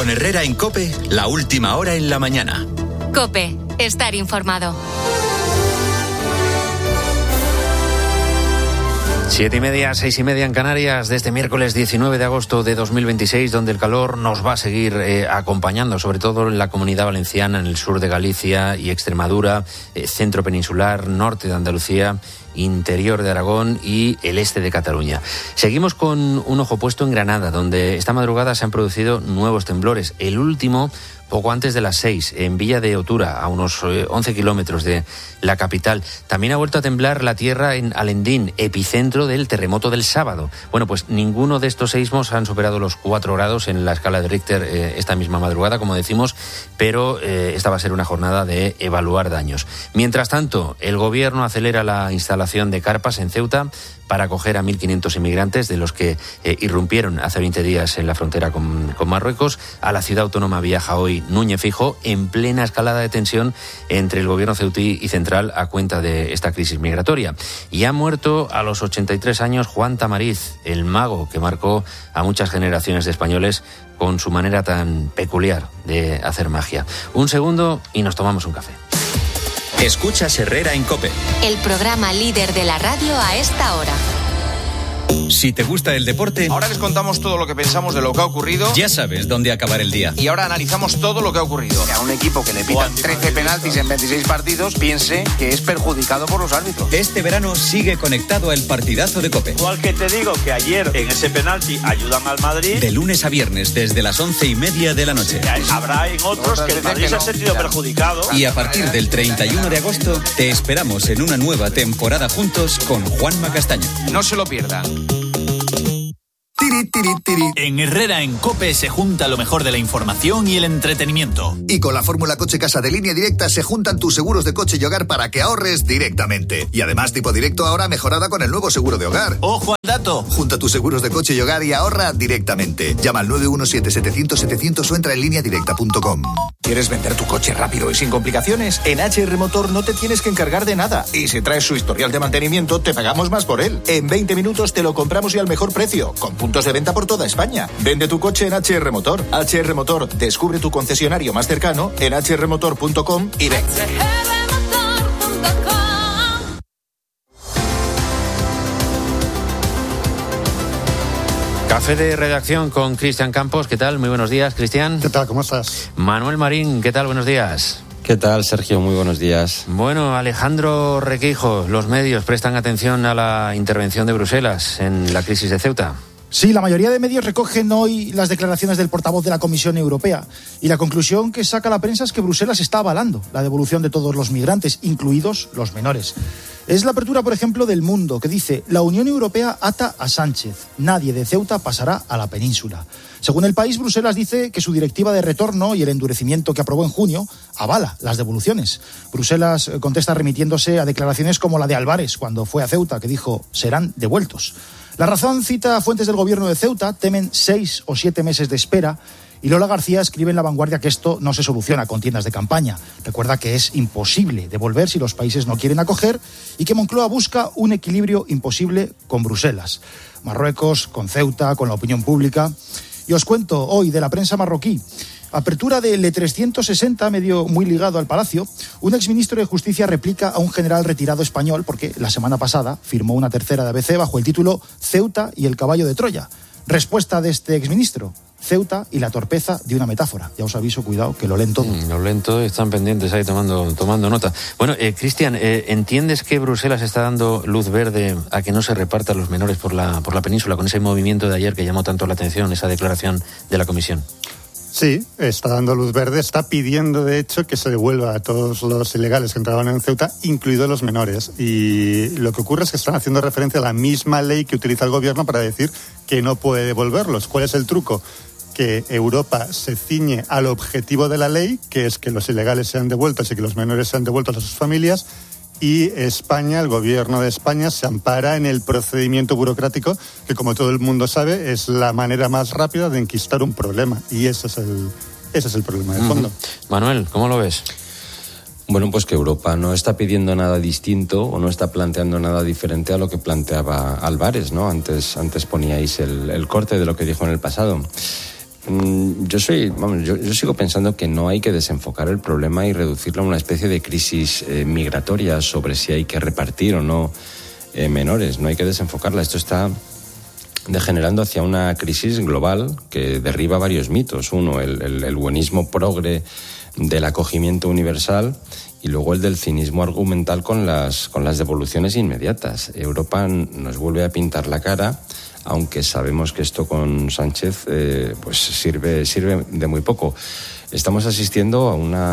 Con Herrera en COPE, la última hora en la mañana. COPE, estar informado. 7:30, 6:30 en Canarias, de este miércoles 19 de agosto de 2026, donde el calor nos va a seguir acompañando, sobre todo en la Comunidad Valenciana, en el sur de Galicia y Extremadura, centro peninsular, norte de Andalucía, interior de Aragón y el este de Cataluña. Seguimos con un ojo puesto en Granada, donde esta madrugada se han producido nuevos temblores. El último poco antes de las 6, en Villa de Otura, a unos 11 kilómetros de la capital. También ha vuelto a temblar la tierra en Alendín, epicentro del terremoto del sábado. Bueno, pues ninguno de estos seísmos han superado los 4 grados en la escala de Richter esta misma madrugada, como decimos, pero esta va a ser una jornada de evaluar daños. Mientras tanto, el gobierno acelera la instalación de carpas en Ceuta para acoger a 1.500 inmigrantes, de los que irrumpieron hace 20 días en la frontera con Marruecos. A la ciudad autónoma viaja hoy Núñez Feijóo, en plena escalada de tensión entre el gobierno ceutí y central a cuenta de esta crisis migratoria. Y ha muerto a los 83 años Juan Tamariz, el mago que marcó a muchas generaciones de españoles con su manera tan peculiar de hacer magia. Un segundo y nos tomamos un café. Escuchas Herrera en COPE. El programa líder de la radio a esta hora. Si te gusta el deporte, ahora les contamos todo lo que pensamos de lo que ha ocurrido. Ya sabes dónde acabar el día. Y ahora analizamos todo lo que ha ocurrido. Que a un equipo que le pitan 13 penaltis en 26 partidos piense que es perjudicado por los árbitros. Este verano sigue conectado al partidazo de COPE. Igual que te digo que ayer en ese penalti ayudan al Madrid. De lunes a viernes desde las 11:30 de la noche. Habrá en otros que el Madrid se ha sentido perjudicado. Y a partir del 31 de agosto te esperamos en una nueva temporada juntos con Juanma Castaño. No se lo pierdan. En Herrera en COPE se junta lo mejor de la información y el entretenimiento. Y con la fórmula Coche Casa de Línea Directa se juntan tus seguros de coche y hogar para que ahorres directamente. Y además Tipo Directo ahora mejorada con el nuevo seguro de hogar. ¡Ojo al dato! Junta tus seguros de coche y hogar y ahorra directamente. Llama al 917-700-700 o entra en lineadirecta.com. ¿Quieres vender tu coche rápido y sin complicaciones? En HR Motor no te tienes que encargar de nada. Y si traes su historial de mantenimiento, te pagamos más por él. En 20 minutos te lo compramos y al mejor precio, con puntos de venta por toda España. Vende tu coche en HR Motor. HR Motor, descubre tu concesionario más cercano en hrmotor.com y ven. Café de redacción con Cristian Campos. ¿Qué tal? Muy buenos días, Cristian. ¿Qué tal? ¿Cómo estás? Manuel Marín, ¿qué tal? Buenos días. ¿Qué tal, Sergio? Muy buenos días. Bueno, Alejandro Requeijo, los medios prestan atención a la intervención de Bruselas en la crisis de Ceuta. Sí, la mayoría de medios recogen hoy las declaraciones del portavoz de la Comisión Europea y la conclusión que saca la prensa es que Bruselas está avalando la devolución de todos los migrantes, incluidos los menores. Es la apertura, por ejemplo, del Mundo, que dice: la Unión Europea ata a Sánchez, nadie de Ceuta pasará a la península. Según El País, Bruselas dice que su directiva de retorno y el endurecimiento que aprobó en junio avala las devoluciones. Bruselas contesta remitiéndose a declaraciones como la de Álvarez cuando fue a Ceuta, que dijo: serán devueltos. La Razón cita a fuentes del gobierno de Ceuta, temen 6 o 7 meses de espera, y Lola García escribe en La Vanguardia que esto no se soluciona con tiendas de campaña. Recuerda que es imposible devolver si los países no quieren acoger y que Moncloa busca un equilibrio imposible con Bruselas. Marruecos, con Ceuta, con la opinión pública. Y os cuento hoy de la prensa marroquí. Apertura del E360, medio muy ligado al Palacio. Un exministro de Justicia replica a un general retirado español porque la semana pasada firmó una tercera de ABC bajo el título Ceuta y el caballo de Troya. Respuesta de este exministro: Ceuta y la torpeza de una metáfora. Ya os aviso, cuidado, que lo leen todo. Lo leen todo y están pendientes ahí tomando nota. Bueno, Cristian, ¿entiendes que Bruselas está dando luz verde a que no se repartan los menores por la península con ese movimiento de ayer que llamó tanto la atención, esa declaración de la Comisión? Sí, está dando luz verde, está pidiendo de hecho que se devuelva a todos los ilegales que entraban en Ceuta, incluidos los menores. Y lo que ocurre es que están haciendo referencia a la misma ley que utiliza el gobierno para decir que no puede devolverlos. ¿Cuál es el truco? Que Europa se ciñe al objetivo de la ley, que es que los ilegales sean devueltos y que los menores sean devueltos a sus familias, y España, el gobierno de España, se ampara en el procedimiento burocrático, que como todo el mundo sabe es la manera más rápida de enquistar un problema, y ese es el problema de fondo. Manuel, ¿cómo lo ves? Bueno, pues que Europa no está pidiendo nada distinto o no está planteando nada diferente a lo que planteaba Álvarez, ¿no? Antes poníais el corte de lo que dijo en el pasado. Yo sigo pensando que no hay que desenfocar el problema y reducirlo a una especie de crisis migratoria sobre si hay que repartir o no menores. No hay que desenfocarla. Esto está degenerando hacia una crisis global que derriba varios mitos. Uno, el buenismo progre del acogimiento universal, y luego el del cinismo argumental con las devoluciones inmediatas. Europa nos vuelve a pintar la cara, aunque sabemos que esto con Sánchez pues sirve de muy poco. Estamos asistiendo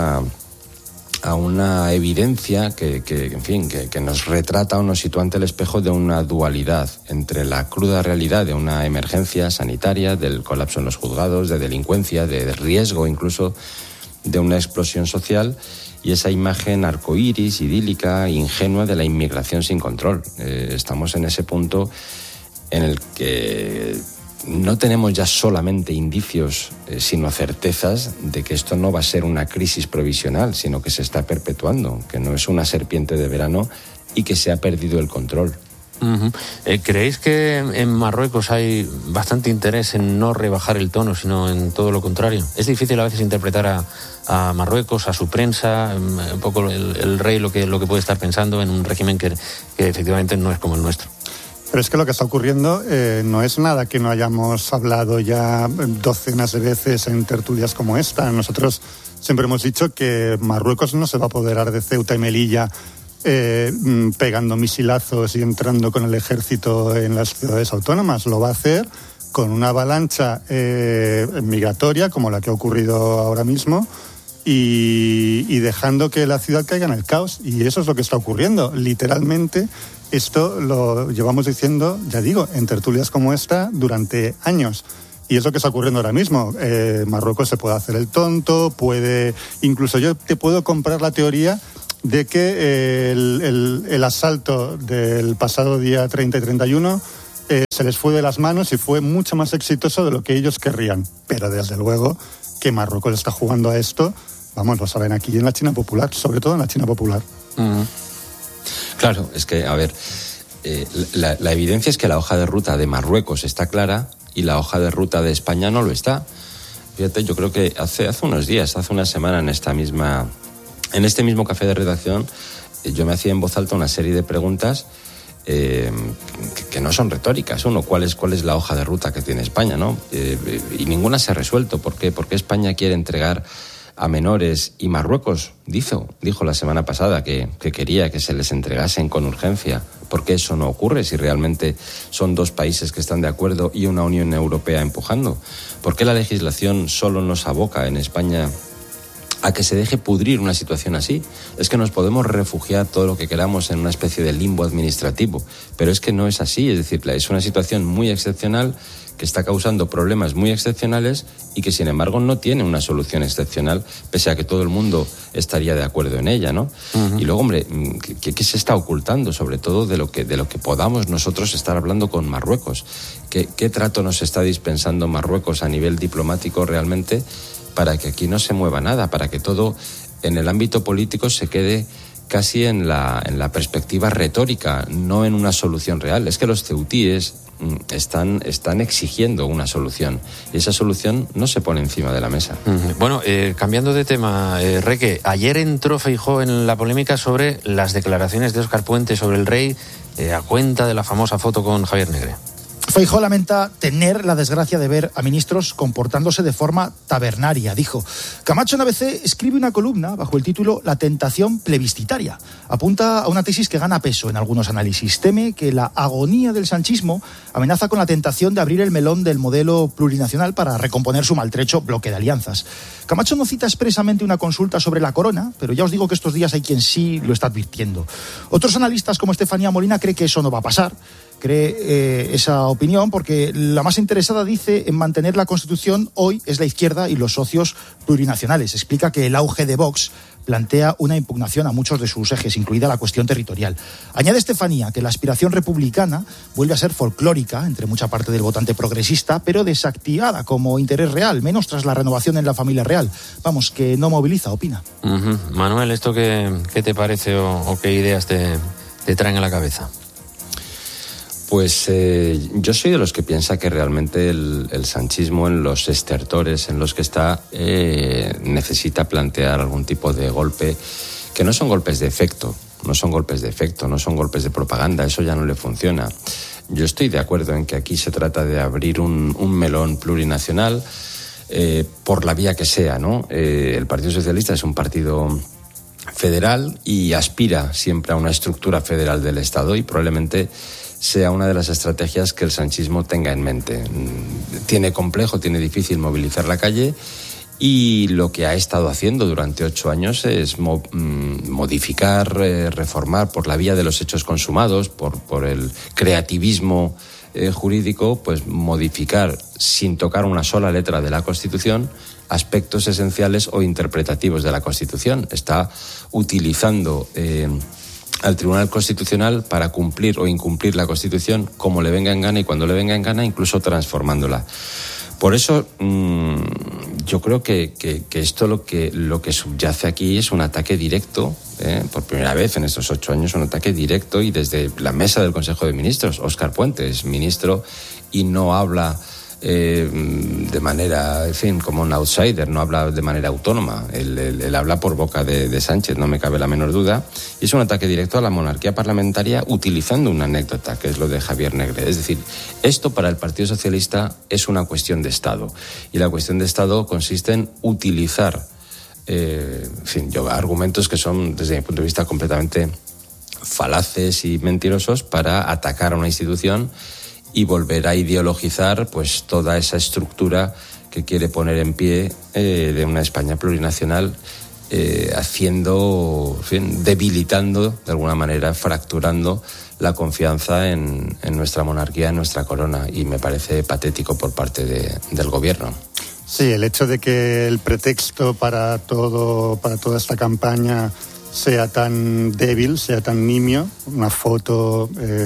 a una evidencia que nos retrata o nos sitúa ante el espejo de una dualidad entre la cruda realidad de una emergencia sanitaria, del colapso en los juzgados, de delincuencia, de riesgo incluso de una explosión social, y esa imagen arcoíris, idílica, ingenua de la inmigración sin control. Estamos en ese punto en el que no tenemos ya solamente indicios, sino certezas de que esto no va a ser una crisis provisional, sino que se está perpetuando, que no es una serpiente de verano y que se ha perdido el control. Uh-huh. ¿Creéis que en Marruecos hay bastante interés en no rebajar el tono, sino en todo lo contrario? Es difícil a veces interpretar a Marruecos, a su prensa, un poco el rey lo que puede estar pensando en un régimen que efectivamente no es como el nuestro. Pero es que lo que está ocurriendo no es nada que no hayamos hablado ya docenas de veces en tertulias como esta. Nosotros siempre hemos dicho que Marruecos no se va a apoderar de Ceuta y Melilla pegando misilazos y entrando con el ejército en las ciudades autónomas. Lo va a hacer con una avalancha migratoria como la que ha ocurrido ahora mismo y dejando que la ciudad caiga en el caos. Y eso es lo que está ocurriendo. Literalmente, esto lo llevamos diciendo, ya digo, en tertulias como esta durante años. Y es lo que está ocurriendo ahora mismo. Marruecos se puede hacer el tonto, incluso yo te puedo comprar la teoría de que el asalto del pasado día 30 y 31 se les fue de las manos y fue mucho más exitoso de lo que ellos querrían. Pero desde luego que Marruecos está jugando a esto, vamos, lo saben aquí en la China popular, sobre todo en la China popular. Uh-huh. Claro, es que, a ver, la evidencia es que la hoja de ruta de Marruecos está clara y la hoja de ruta de España no lo está. Fíjate, yo creo que hace unos días, hace una semana en este mismo café de redacción, yo me hacía en voz alta una serie de preguntas que no son retóricas. Uno, ¿cuál es la hoja de ruta que tiene España, ¿no? Y ninguna se ha resuelto. ¿Por qué? Porque España quiere entregar a menores y Marruecos dijo la semana pasada que quería que se les entregasen con urgencia. ¿Por qué eso no ocurre si realmente son dos países que están de acuerdo y una Unión Europea empujando? ¿Por qué la legislación solo nos aboca en España a que se deje pudrir una situación así? Es que nos podemos refugiar todo lo que queramos en una especie de limbo administrativo, pero es que no es así. Es decir, es una situación muy excepcional que está causando problemas muy excepcionales y que sin embargo no tiene una solución excepcional, pese a que todo el mundo estaría de acuerdo en ella, ¿no? Uh-huh. Y luego, hombre, ¿qué se está ocultando? Sobre todo de lo que podamos nosotros estar hablando con Marruecos. ¿Qué trato nos está dispensando Marruecos a nivel diplomático realmente para que aquí no se mueva nada, para que todo en el ámbito político se quede casi en la perspectiva retórica, no en una solución real? Es que los ceutíes están exigiendo una solución y esa solución no se pone encima de la mesa. Bueno, cambiando de tema, Reque, ayer entró Feijóo en la polémica sobre las declaraciones de Óscar Puente sobre el rey a cuenta de la famosa foto con Javier Negre. Feijóo lamenta tener la desgracia de ver a ministros comportándose de forma tabernaria, dijo. Camacho en ABC escribe una columna bajo el título La tentación plebiscitaria. Apunta a una tesis que gana peso en algunos análisis. Teme que la agonía del sanchismo amenaza con la tentación de abrir el melón del modelo plurinacional para recomponer su maltrecho bloque de alianzas. Camacho no cita expresamente una consulta sobre la corona, pero ya os digo que estos días hay quien sí lo está advirtiendo. Otros analistas como Estefanía Molina cree que eso no va a pasar. Cree esa opinión porque la más interesada dice en mantener la Constitución hoy es la izquierda y los socios plurinacionales. Explica que el auge de Vox plantea una impugnación a muchos de sus ejes, incluida la cuestión territorial. Añade Estefanía que la aspiración republicana vuelve a ser folclórica entre mucha parte del votante progresista, pero desactivada como interés real, menos tras la renovación en la familia real. Vamos, que no moviliza, opina. Uh-huh. Manuel, ¿esto qué te parece o qué ideas te traen a la cabeza? Pues yo soy de los que piensa que realmente el sanchismo, en los estertores en los que está, necesita plantear algún tipo de golpe, que no son golpes de efecto, no son golpes de propaganda, eso ya no le funciona. Yo estoy de acuerdo en que aquí se trata de abrir un melón plurinacional, por la vía que sea, ¿no? El Partido Socialista es un partido federal y aspira siempre a una estructura federal del Estado, y probablemente sea una de las estrategias que el sanchismo tenga en mente. Tiene difícil movilizar la calle, y lo que ha estado haciendo durante 8 años es modificar, reformar por la vía de los hechos consumados, por el creativismo jurídico, pues modificar sin tocar una sola letra de la Constitución aspectos esenciales o interpretativos de la Constitución. Está utilizando al Tribunal Constitucional para cumplir o incumplir la Constitución como le venga en gana y cuando le venga en gana, incluso transformándola. Por eso yo creo que esto lo que subyace aquí es un ataque directo, por primera vez en estos 8 años, un ataque directo, y desde la mesa del Consejo de Ministros. Óscar Puente es ministro y no habla de manera, en fin, como un outsider, no habla de manera autónoma, él habla por boca de Sánchez, no me cabe la menor duda, y es un ataque directo a la monarquía parlamentaria utilizando una anécdota, que es lo de Javier Negre. Es decir, esto para el Partido Socialista es una cuestión de Estado, y la cuestión de Estado consiste en utilizar argumentos que son, desde mi punto de vista, completamente falaces y mentirosos para atacar a una institución y volver a ideologizar pues toda esa estructura que quiere poner en pie de una España plurinacional, debilitando de alguna manera, fracturando la confianza en nuestra monarquía, en nuestra corona, y me parece patético por parte del gobierno. Sí, el hecho de que el pretexto para toda esta campaña sea tan débil, sea tan nimio, una foto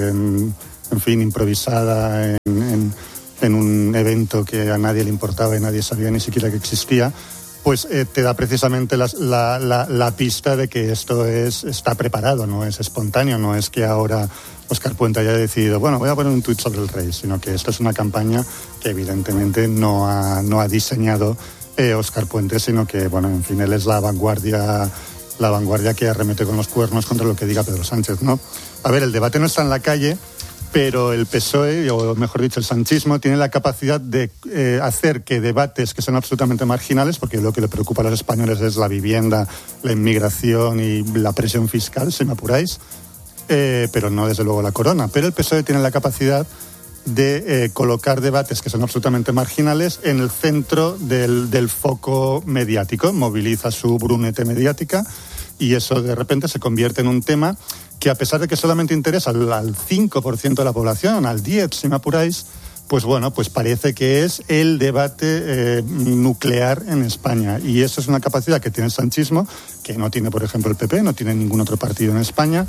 improvisada en un evento que a nadie le importaba y nadie sabía ni siquiera que existía, pues te da precisamente la pista de que esto está preparado, no es espontáneo, no es que ahora Óscar Puente haya decidido, bueno, voy a poner un tuit sobre el rey, sino que esto es una campaña que evidentemente no ha diseñado Óscar Puente, sino que, bueno, en fin, él es la vanguardia que arremete con los cuernos contra lo que diga Pedro Sánchez, ¿no? A ver, el debate no está en la calle, pero el PSOE, o mejor dicho, el sanchismo, tiene la capacidad de hacer que debates que son absolutamente marginales, porque lo que le preocupa a los españoles es la vivienda, la inmigración y la presión fiscal, si me apuráis, pero no desde luego la corona. Pero el PSOE tiene la capacidad de colocar debates que son absolutamente marginales en el centro del foco mediático, moviliza su brunete mediática, y eso de repente se convierte en un tema que, a pesar de que solamente interesa al 5% de la población, al 10% si me apuráis, pues bueno, pues parece que es el debate nuclear en España. Y eso es una capacidad que tiene el sanchismo, que no tiene, por ejemplo, el PP, no tiene ningún otro partido en España,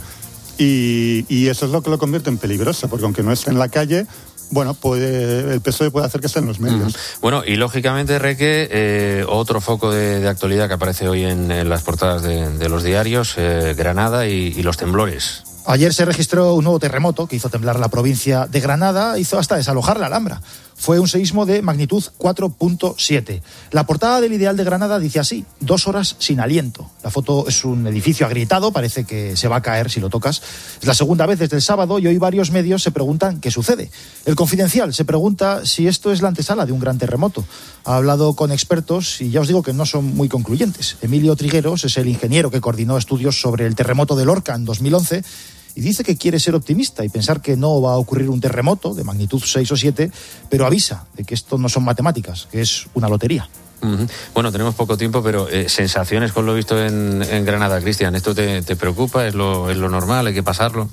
y eso es lo que lo convierte en peligroso, porque aunque no esté en la calle, bueno, el PSOE puede hacer que esté en los medios. Bueno, y lógicamente, Reque, otro foco de actualidad que aparece hoy en las portadas de los diarios, Granada y los temblores. Ayer se registró un nuevo terremoto que hizo temblar la provincia de Granada, hizo hasta desalojar la Alhambra. Fue un seísmo de magnitud 4.7. La portada del Ideal de Granada dice así: 2 horas sin aliento. La foto es un edificio agrietado, parece que se va a caer si lo tocas. Es la segunda vez desde el sábado y hoy varios medios se preguntan qué sucede. El Confidencial se pregunta si esto es la antesala de un gran terremoto. Ha hablado con expertos y ya os digo que no son muy concluyentes. Emilio Trigueros es el ingeniero que coordinó estudios sobre el terremoto de Lorca en 2011 y dice que quiere ser optimista y pensar que no va a ocurrir un terremoto de magnitud 6 o 7, pero avisa de que esto no son matemáticas, que es una lotería. Bueno, tenemos poco tiempo, pero sensaciones con lo visto en Granada, Cristian. ¿Esto te preocupa? ¿Es lo normal? ¿Hay que pasarlo?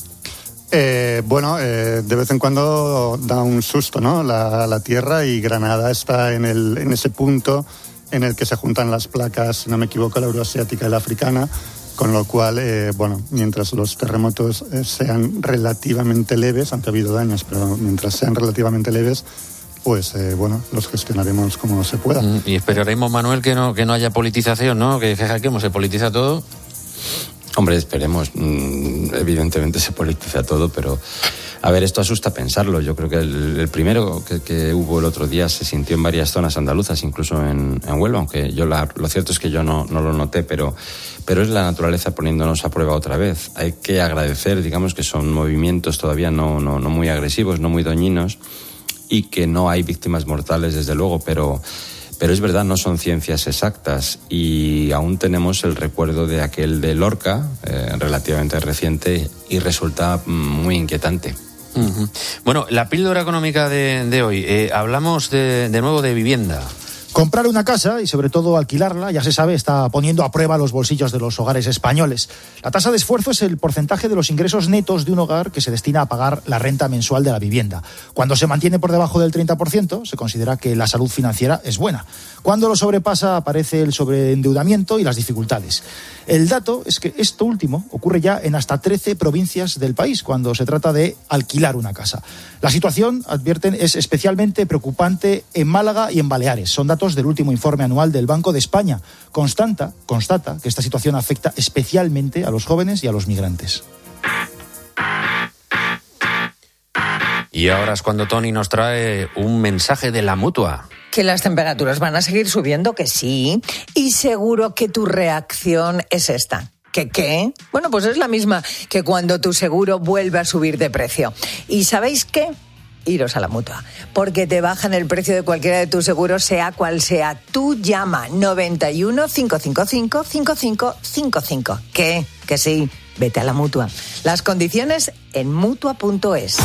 De vez en cuando da un susto, ¿no? La tierra, y Granada está en ese punto en el que se juntan las placas, si no me equivoco, la euroasiática y la africana, con lo cual, mientras los terremotos sean relativamente leves, aunque ha habido daños, pero mientras sean relativamente leves, pues los gestionaremos como se pueda. Y esperaremos, Manuel, que no haya politización, ¿no? Que jaquemos, se politiza todo. Hombre, esperemos. Evidentemente se politiza todo, pero A ver, esto asusta pensarlo. Yo creo que el primero que hubo el otro día se sintió en varias zonas andaluzas, incluso en Huelva, aunque lo cierto es que yo no lo noté, pero es la naturaleza poniéndonos a prueba otra vez. Hay que agradecer, digamos, que son movimientos todavía no muy agresivos, no muy dañinos, y que no hay víctimas mortales, desde luego, pero es verdad, no son ciencias exactas, y aún tenemos el recuerdo de aquel de Lorca, relativamente reciente, y resulta muy inquietante. Uh-huh. Bueno, la píldora económica de hoy, hablamos de nuevo de vivienda. Comprar una casa y sobre todo alquilarla, ya se sabe, está poniendo a prueba los bolsillos de los hogares españoles. La tasa de esfuerzo es el porcentaje de los ingresos netos de un hogar que se destina a pagar la renta mensual de la vivienda. Cuando se mantiene por debajo del 30%, se considera que la salud financiera es buena. Cuando lo sobrepasa, aparece el sobreendeudamiento y las dificultades. El dato es que esto último ocurre ya en hasta 13 provincias del país cuando se trata de alquilar una casa. La situación, advierten, es especialmente preocupante en Málaga y en Baleares. Son datos del último informe anual del Banco de España. Constata que esta situación afecta especialmente a los jóvenes y a los migrantes. Y ahora es cuando Tony nos trae un mensaje de la Mutua. Que las temperaturas van a seguir subiendo, que sí. Y seguro que tu reacción es esta. ¿Que qué? Bueno, pues es la misma que cuando tu seguro vuelve a subir de precio. ¿Y sabéis qué? Iros a la Mutua, porque te bajan el precio de cualquiera de tus seguros, sea cual sea. Tú llama 91 555 5555. ¿Qué? Que sí, vete a la Mutua. Las condiciones en Mutua.es.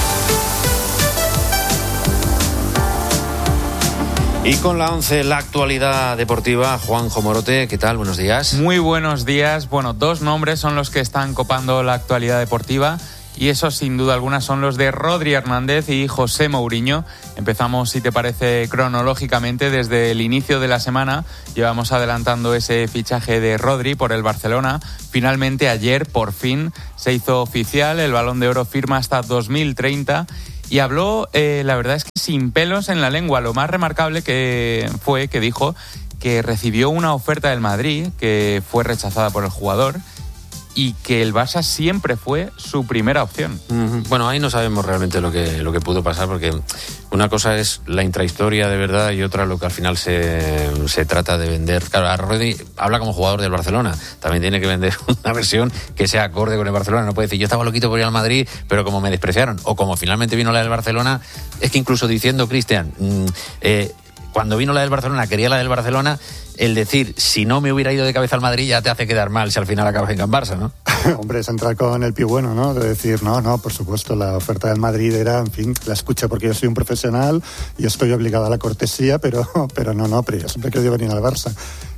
Y con la 11, la actualidad deportiva, Juanjo Morote, ¿qué tal? Buenos días. Muy buenos días. Bueno, dos nombres son los que están copando la actualidad deportiva, y esos sin duda alguna son los de Rodri Hernández y José Mourinho. Empezamos, si te parece, cronológicamente desde el inicio de la semana. Llevamos adelantando ese fichaje de Rodri por el Barcelona. Finalmente ayer, por fin, se hizo oficial. El Balón de Oro firma hasta 2030. Y habló, la verdad es que sin pelos en la lengua. Lo más remarcable que dijo que recibió una oferta del Madrid, que fue rechazada por el jugador, y que el Barça siempre fue su primera opción. Bueno, ahí no sabemos realmente lo que pudo pasar, porque una cosa es la intrahistoria de verdad y otra lo que al final se trata de vender. Claro, a Rodri habla como jugador del Barcelona, también tiene que vender una versión que sea acorde con el Barcelona. No puede decir, yo estaba loquito por ir al Madrid, pero como me despreciaron, o como finalmente vino la del Barcelona. Es que incluso diciendo, Cristian, cuando vino la del Barcelona, quería la del Barcelona, el decir, si no me hubiera ido de cabeza al Madrid, ya te hace quedar mal si al final acabas en Barça, ¿no? Hombre, es entrar con el pie bueno, ¿no? De decir, no, por supuesto, la oferta del Madrid era, en fin, la escucha porque yo soy un profesional y estoy obligado a la cortesía, pero yo siempre he querido venir al Barça.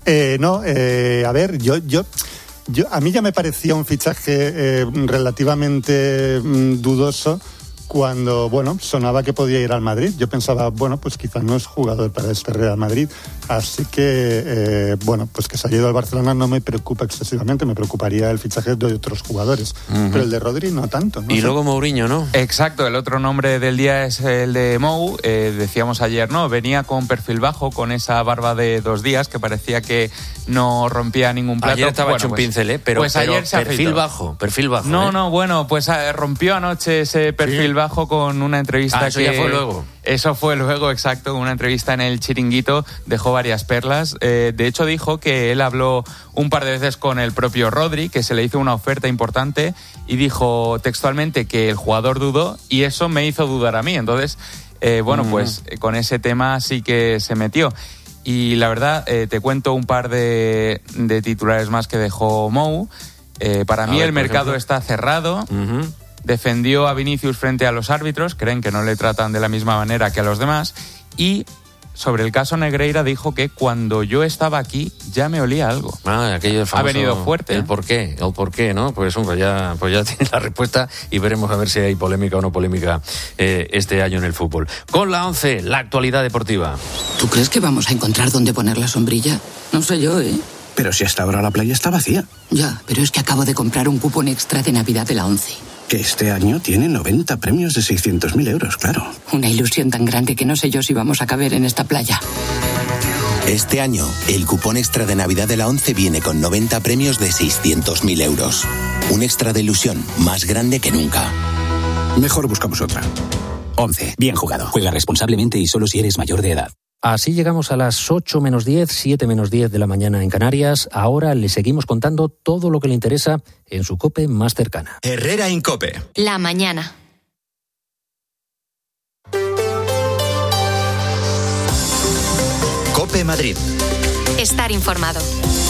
A ver, a mí ya me parecía un fichaje relativamente dudoso cuando, sonaba que podía ir al Madrid. Yo pensaba, pues quizás no es jugador para este Real Madrid. Así que, pues que se haya ido al Barcelona no me preocupa excesivamente. Me preocuparía el fichaje de otros jugadores. Pero el de Rodri no tanto, ¿no? Y luego Mourinho, ¿no? Exacto, el otro nombre del día es el de Mou. Decíamos ayer, ¿no? Venía con perfil bajo, con esa barba de 2 días que parecía que no rompía ningún plato. Ayer estaba hecho un pincel, pero ayer se perfil bajo. No, pues rompió anoche ese perfil bajo con una entrevista eso ya fue luego. Eso fue luego, exacto, una entrevista en el Chiringuito, dejó varias perlas. De hecho, dijo que él habló un par de veces con el propio Rodri, que se le hizo una oferta importante, y dijo textualmente que el jugador dudó, y eso me hizo dudar a mí. Entonces, pues con ese tema sí que se metió. Y la verdad, te cuento un par de titulares más que dejó Mou. Para mí el mercado está cerrado. Defendió a Vinicius frente a los árbitros, creen que no le tratan de la misma manera que a los demás, y sobre el caso Negreira dijo que cuando yo estaba aquí ya me olía algo. Aquello famoso, ha venido fuerte. El por qué, ¿no? Pues ya tiene la respuesta y veremos a ver si hay polémica o no polémica este año en el fútbol. Con la 11, la actualidad deportiva. ¿Tú crees que vamos a encontrar dónde poner la sombrilla? No sé yo, ¿eh? Pero si hasta ahora la playa está vacía. Ya, pero es que acabo de comprar un cupón extra de Navidad de la 11. Que este año tiene 90 premios de 600.000 euros, claro. Una ilusión tan grande que no sé yo si vamos a caber en esta playa. Este año, el cupón extra de Navidad de la 11 viene con 90 premios de 600.000 euros. Un extra de ilusión más grande que nunca. Mejor buscamos otra. 11. Bien jugado. Juega responsablemente y solo si eres mayor de edad. Así llegamos a las 8 menos 10, 7 menos 10 de la mañana en Canarias. Ahora le seguimos contando todo lo que le interesa en su COPE más cercana. Herrera en COPE. La mañana. COPE Madrid. Estar informado.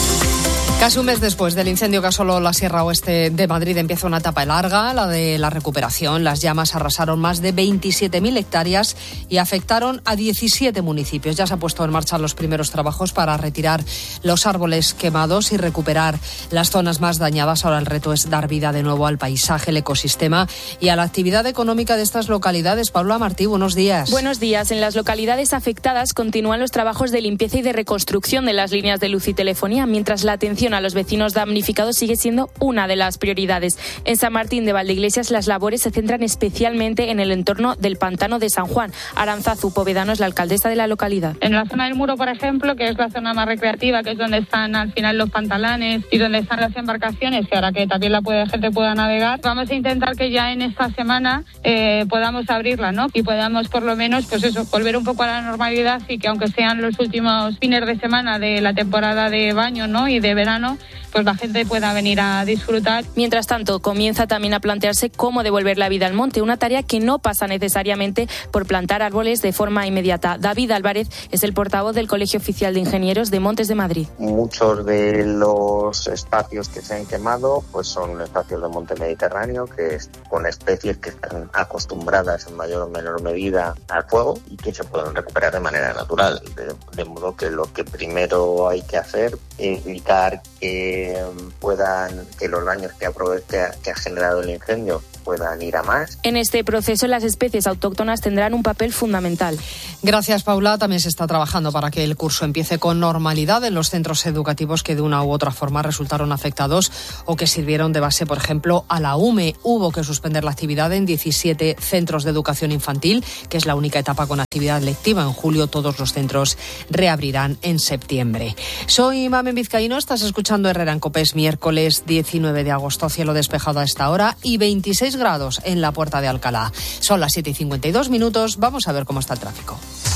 Casi un mes después del incendio que asoló la Sierra Oeste de Madrid empieza una etapa larga, la de la recuperación. Las llamas arrasaron más de 27.000 hectáreas y afectaron a 17 municipios. Ya se han puesto en marcha los primeros trabajos para retirar los árboles quemados y recuperar las zonas más dañadas. Ahora el reto es dar vida de nuevo al paisaje, el ecosistema y a la actividad económica de estas localidades. Paula Martí, buenos días. Buenos días. En las localidades afectadas continúan los trabajos de limpieza y de reconstrucción de las líneas de luz y telefonía, mientras la atención a los vecinos damnificados sigue siendo una de las prioridades. En San Martín de Valdeiglesias las labores se centran especialmente en el entorno del pantano de San Juan. Aranzazu Povedano es la alcaldesa de la localidad. En la zona del Muro, por ejemplo, que es la zona más recreativa, que es donde están al final los pantalanes y donde están las embarcaciones, que ahora que también la gente pueda navegar, vamos a intentar que ya en esta semana podamos abrirla, ¿no? Y podamos por lo menos, pues eso, volver un poco a la normalidad y que aunque sean los últimos fines de semana de la temporada de baño, ¿no? Y de verano, pues la gente pueda venir a disfrutar. Mientras tanto, comienza también a plantearse cómo devolver la vida al monte, una tarea que no pasa necesariamente por plantar árboles de forma inmediata. David Álvarez es el portavoz del Colegio Oficial de Ingenieros de Montes de Madrid. Muchos de los espacios que se han quemado pues son espacios de monte mediterráneo, que es con especies que están acostumbradas en mayor o menor medida al fuego y que se pueden recuperar de manera natural. De modo que lo que primero hay que hacer es evitar que los daños que ha generado el incendio puedan ir a más. En este proceso las especies autóctonas tendrán un papel fundamental. Gracias, Paula. También se está trabajando para que el curso empiece con normalidad en los centros educativos que de una u otra forma resultaron afectados o que sirvieron de base, por ejemplo, a la UME. Hubo que suspender la actividad en 17 centros de educación infantil, que es la única etapa con actividad lectiva. En julio todos los centros reabrirán en septiembre. Soy Mamen Vizcaíno, estás escuchando Herrera en COPE. Es miércoles 19 de agosto, cielo despejado a esta hora y 26 grados en la Puerta de Alcalá. Son las 7:52. Vamos a ver cómo está el tráfico.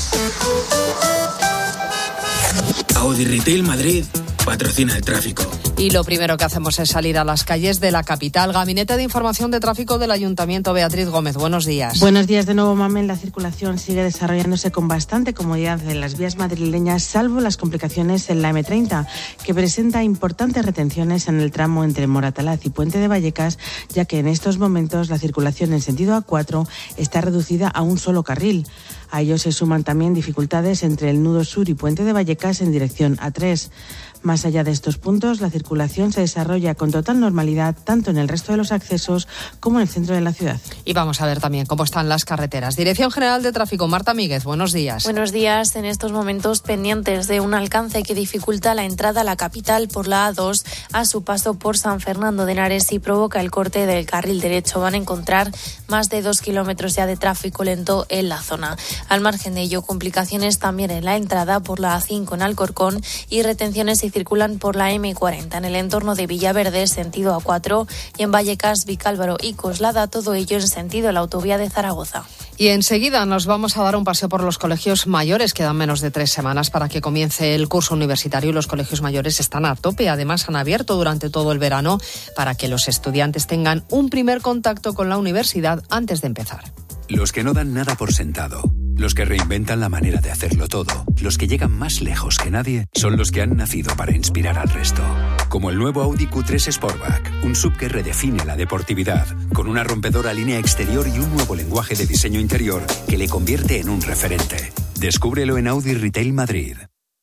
Audi Retail Madrid patrocina el tráfico. Y lo primero que hacemos es salir a las calles de la capital. Gabinete de Información de Tráfico del Ayuntamiento. Beatriz Gómez, buenos días. Buenos días de nuevo, Mamen. La circulación sigue desarrollándose con bastante comodidad en las vías madrileñas, salvo las complicaciones en la M30, que presenta importantes retenciones en el tramo entre Moratalaz y Puente de Vallecas, ya que en estos momentos la circulación en sentido A4 está reducida a un solo carril. A ello se suman también dificultades entre el nudo sur y Puente de Vallecas en dirección A3. Más allá de estos puntos, la circulación se desarrolla con total normalidad tanto en el resto de los accesos como en el centro de la ciudad. Y vamos a ver también cómo están las carreteras. Dirección General de Tráfico, Marta Míguez, buenos días. Buenos días. En estos momentos pendientes de un alcance que dificulta la entrada a la capital por la A2 a su paso por San Fernando de Henares y provoca el corte del carril derecho. Van a encontrar más de 2 kilómetros ya de tráfico lento en la zona. Al margen de ello, complicaciones también en la entrada por la A5 en Alcorcón y retenciones y circulan por la M40 en el entorno de Villaverde, sentido A4, y en Vallecas, Vicálvaro y Coslada, todo ello en sentido a la autovía de Zaragoza. Y enseguida nos vamos a dar un paseo por los colegios mayores. Quedan menos de 3 semanas para que comience el curso universitario y los colegios mayores están a tope. Además, han abierto durante todo el verano para que los estudiantes tengan un primer contacto con la universidad antes de empezar. Los que no dan nada por sentado, los que reinventan la manera de hacerlo todo, los que llegan más lejos que nadie, son los que han nacido para inspirar al resto. Como el nuevo Audi Q3 Sportback, un SUV que redefine la deportividad, con una rompedora línea exterior y un nuevo lenguaje de diseño interior que le convierte en un referente. Descúbrelo en Audi Retail Madrid.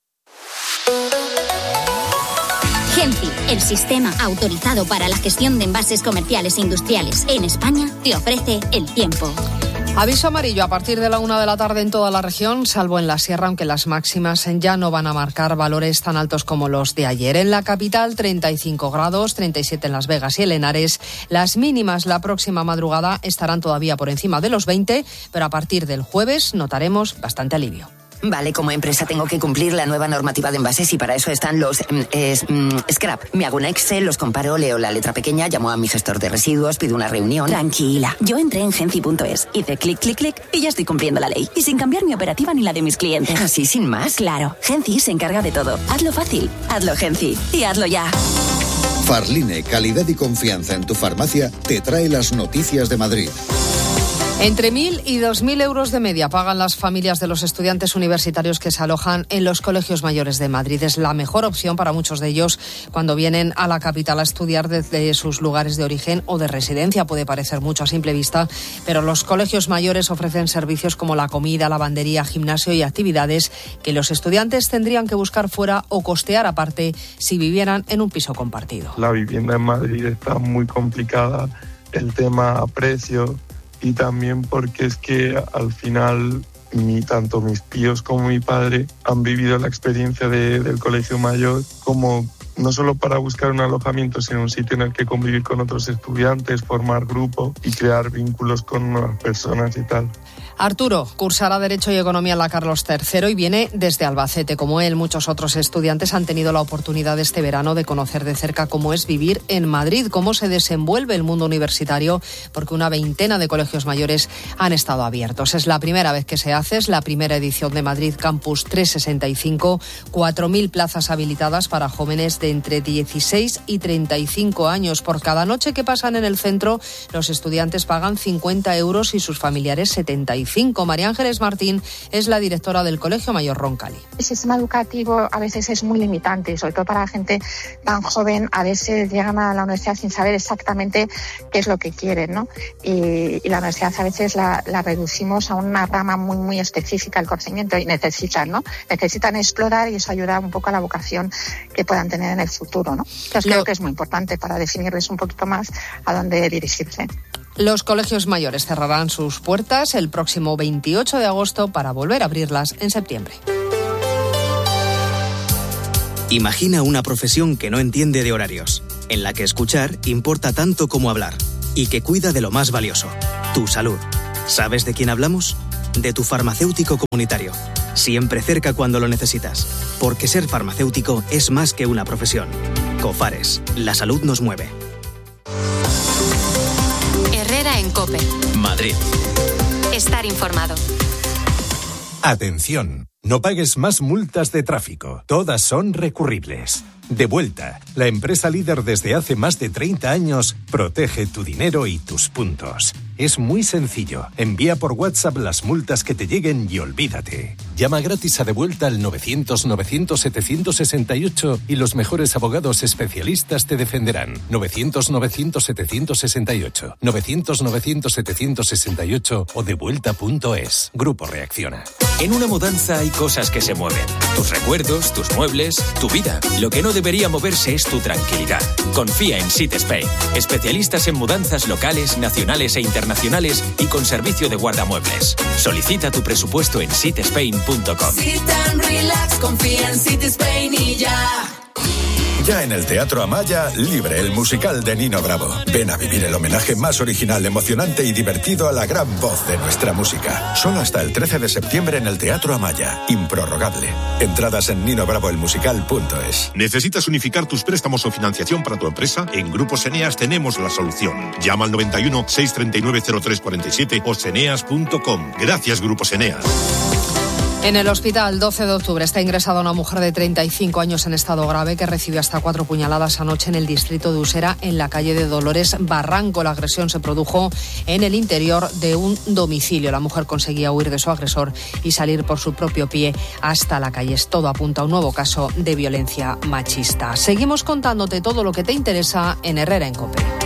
Genfi, el sistema autorizado para la gestión de envases comerciales e industriales en España, te ofrece el tiempo. Aviso amarillo a partir de la 1 de la tarde en toda la región, salvo en la sierra, aunque las máximas ya no van a marcar valores tan altos como los de ayer. En la capital, 35 grados, 37 en Las Vegas y en Henares. Las mínimas la próxima madrugada estarán todavía por encima de los 20, pero a partir del jueves notaremos bastante alivio. Vale, como empresa tengo que cumplir la nueva normativa de envases y para eso están los scrap. Me hago un Excel, los comparo, leo la letra pequeña, llamo a mi gestor de residuos, pido una reunión. Tranquila, yo entré en Genci.es, hice clic, clic, clic y ya estoy cumpliendo la ley. Y sin cambiar mi operativa ni la de mis clientes. ¿Así sin más? Claro, Genci se encarga de todo. Hazlo fácil, hazlo Genci y hazlo ya. Farline, calidad y confianza en tu farmacia, te trae las noticias de Madrid. Entre 1.000 y 2.000 euros de media pagan las familias de los estudiantes universitarios que se alojan en los colegios mayores de Madrid. Es la mejor opción para muchos de ellos cuando vienen a la capital a estudiar desde sus lugares de origen o de residencia. Puede parecer mucho a simple vista, pero los colegios mayores ofrecen servicios como la comida, lavandería, gimnasio y actividades que los estudiantes tendrían que buscar fuera o costear aparte si vivieran en un piso compartido. La vivienda en Madrid está muy complicada, el tema precio. Y también porque es que al final tanto mis tíos como mi padre han vivido la experiencia del colegio mayor como no solo para buscar un alojamiento, sino un sitio en el que convivir con otros estudiantes, formar grupo y crear vínculos con nuevas personas y tal. Arturo cursará Derecho y Economía en la Carlos III y viene desde Albacete. Como él, muchos otros estudiantes han tenido la oportunidad este verano de conocer de cerca cómo es vivir en Madrid, cómo se desenvuelve el mundo universitario, porque una veintena de colegios mayores han estado abiertos. Es la primera vez que se hace, es la primera edición de Madrid Campus 365, 4.000 plazas habilitadas para jóvenes de entre 16 y 35 años. Por cada noche que pasan en el centro, los estudiantes pagan 50 euros y sus familiares 75. María Ángeles Martín es la directora del Colegio Mayor Roncali. El sistema educativo a veces es muy limitante, sobre todo para la gente tan joven. A veces llegan a la universidad sin saber exactamente qué es lo que quieren, ¿no? Y la universidad a veces la reducimos a una rama muy, muy específica del conocimiento y necesitan explorar, y eso ayuda un poco a la vocación que puedan tener en el futuro, ¿no? Entonces creo que es muy importante para definirles un poquito más a dónde dirigirse. Los colegios mayores cerrarán sus puertas el próximo 28 de agosto para volver a abrirlas en septiembre. Imagina una profesión que no entiende de horarios, en la que escuchar importa tanto como hablar y que cuida de lo más valioso, tu salud. ¿Sabes de quién hablamos? De tu farmacéutico comunitario. Siempre cerca cuando lo necesitas. Porque ser farmacéutico es más que una profesión. Cofares, la salud nos mueve. Herrera en COPE. Madrid. Estar informado. Atención, no pagues más multas de tráfico. Todas son recurribles. Devuelta, la empresa líder desde hace más de 30 años, protege tu dinero y tus puntos. Es muy sencillo. Envía por WhatsApp las multas que te lleguen y olvídate. Llama gratis a Devuelta al 900-900-768 y los mejores abogados especialistas te defenderán. 900-900-768. 900-900-768 o devuelta.es. Grupo Reacciona. En una mudanza hay cosas que se mueven. Tus recuerdos, tus muebles, tu vida. Lo que no debería moverse es tu tranquilidad. Confía en Sit Spain. Especialistas en mudanzas locales, nacionales e internacionales y con servicio de guardamuebles. Solicita tu presupuesto en sitspain.com. Sit and relax, confía en Sit Spain y ya. Ya en el Teatro Amaya, Libre, el musical de Nino Bravo. Ven a vivir el homenaje más original, emocionante y divertido a la gran voz de nuestra música. Solo hasta el 13 de septiembre en el Teatro Amaya. Improrrogable. Entradas en ninobravoelmusical.es. ¿Necesitas unificar tus préstamos o financiación para tu empresa? En Grupos Eneas tenemos la solución. Llama al 91 639 0347 o seneas.com. Gracias, Grupos Eneas. En el hospital 12 de octubre está ingresada una mujer de 35 años en estado grave que recibió hasta 4 puñaladas anoche en el distrito de Usera, en la calle de Dolores Barranco. La agresión se produjo en el interior de un domicilio. La mujer conseguía huir de su agresor y salir por su propio pie hasta la calle. Todo apunta a un nuevo caso de violencia machista. Seguimos contándote todo lo que te interesa en Herrera en COPE.